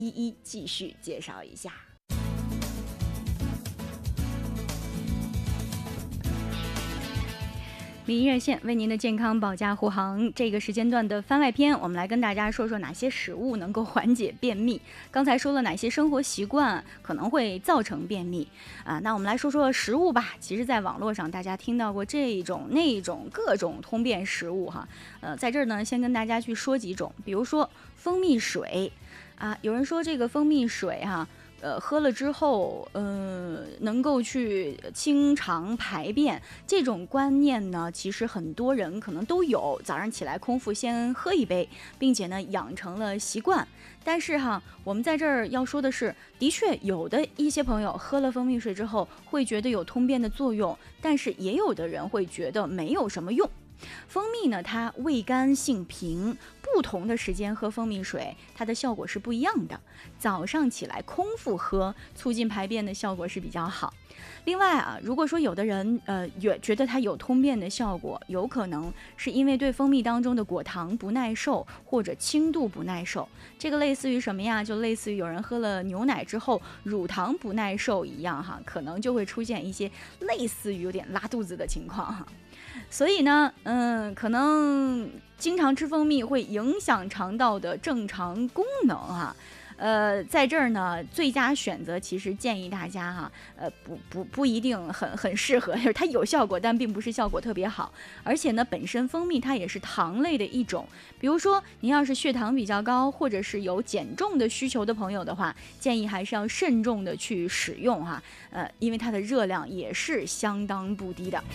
一一继续介绍一下。米音热线为您的健康保驾护航，这个时间段的番外篇，我们来跟大家说说哪些食物能够缓解便秘。刚才说了哪些生活习惯可能会造成便秘啊？那我们来说说食物吧。其实，在网络上大家听到过这种那种各种通便食物哈。在这儿呢，先跟大家去说几种，比如说蜂蜜水啊，有人说这个蜂蜜水哈。喝了之后，能够去清肠排便，这种观念呢，其实很多人可能都有。早上起来空腹先喝一杯，并且呢养成了习惯。但是哈，我们在这儿要说的是，的确有的一些朋友喝了蜂蜜水之后，会觉得有通便的作用，但是也有的人会觉得没有什么用。蜂蜜呢，它味甘性平，不同的时间喝蜂蜜水，它的效果是不一样的。早上起来空腹喝，促进排便的效果是比较好。另外啊，如果说有的人也觉得它有通便的效果，有可能是因为对蜂蜜当中的果糖不耐受或者轻度不耐受。这个类似于什么呀？就类似于有人喝了牛奶之后乳糖不耐受一样哈，可能就会出现一些类似于有点拉肚子的情况哈。所以呢，可能经常吃蜂蜜会影响肠道的正常功能哈。在这儿呢，最佳选择其实建议大家哈，不一定很适合，就是它有效果，但并不是效果特别好。而且呢，本身蜂蜜它也是糖类的一种，比如说您要是血糖比较高，或者是有减重的需求的朋友的话，建议还是要慎重的去使用哈，因为它的热量也是相当不低的。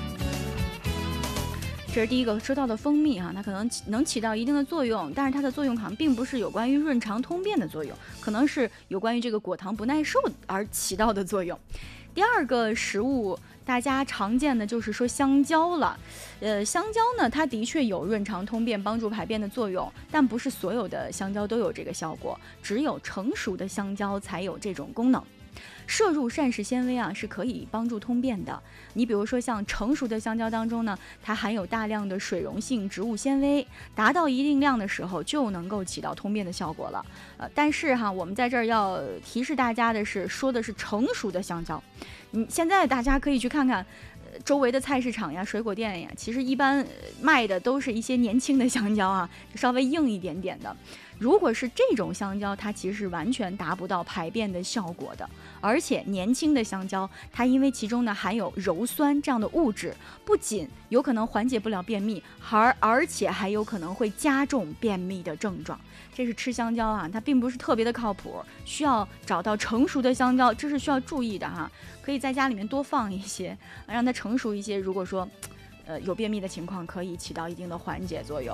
这是第一个说到的蜂蜜哈，它可能能起到一定的作用，但是它的作用好像并不是有关于润肠通便的作用，可能是有关于这个果糖不耐受而起到的作用。第二个食物大家常见的就是说香蕉了，香蕉呢，它的确有润肠通便、帮助排便的作用，但不是所有的香蕉都有这个效果，只有成熟的香蕉才有这种功能。摄入膳食纤维啊是可以帮助通便的。你比如说像成熟的香蕉当中呢，它含有大量的水溶性植物纤维，达到一定量的时候就能够起到通便的效果了。但是哈，我们在这儿要提示大家的是，说的是成熟的香蕉。现在大家可以去看看。周围的菜市场呀、水果店呀，其实一般卖的都是一些年轻的香蕉啊，稍微硬一点点的。如果是这种香蕉，它其实是完全达不到排便的效果的。而且年轻的香蕉，它因为其中呢含有鞣酸这样的物质，不仅有可能缓解不了便秘，而且还有可能会加重便秘的症状。这是吃香蕉啊，它并不是特别的靠谱，需要找到成熟的香蕉，这是需要注意的哈。可以在家里面多放一些，让它成熟一些。如果说，有便秘的情况，可以起到一定的缓解作用。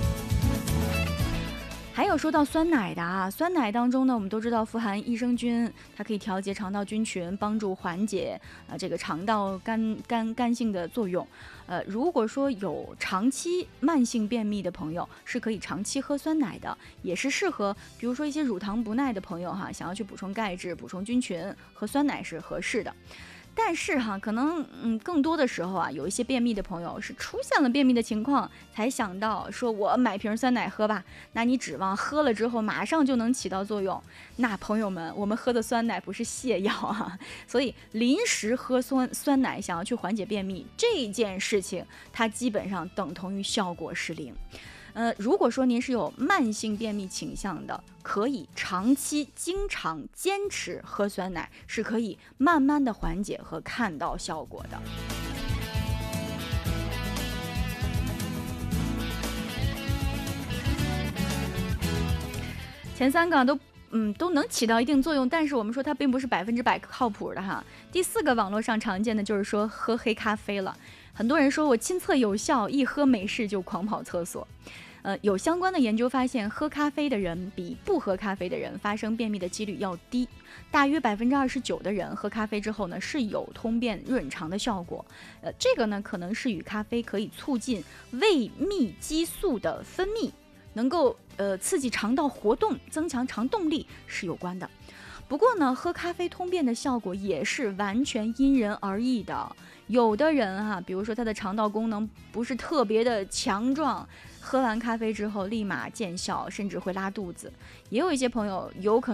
还有说到酸奶的啊，酸奶当中呢，我们都知道富含益生菌，它可以调节肠道菌群，帮助缓解这个肠道干性的作用。如果说有长期慢性便秘的朋友，是可以长期喝酸奶的，也是适合，比如说一些乳糖不耐的朋友哈，想要去补充钙质、补充菌群，喝酸奶是合适的。但是哈，可能更多的时候啊，有一些便秘的朋友是出现了便秘的情况，才想到说我买瓶酸奶喝吧。那你指望喝了之后马上就能起到作用？那朋友们，我们喝的酸奶不是泻药啊，所以临时喝酸奶想要去缓解便秘这件事情，它基本上等同于效果是零。如果说您是有慢性便秘倾向的，可以长期经常坚持喝酸奶，是可以慢慢的缓解和看到效果的。前三个都能起到一定作用，但是我们说它并不是100%靠谱的哈。第四个网络上常见的就是说喝黑咖啡了，很多人说我亲测有效，一喝没事就狂跑厕所。有相关的研究发现，喝咖啡的人比不喝咖啡的人发生便秘的几率要低，大约29%的人喝咖啡之后呢是有通便润肠的效果。这个呢可能是与咖啡可以促进胃泌激素的分泌，能够刺激肠道活动，增强肠动力是有关的。不过呢，喝咖啡通便的效果也是完全因人而异的。有的人啊，比如说他的肠道功能不是特别的强壮，喝完咖啡之后立马见效，甚至会拉肚子。也有一些朋友有可能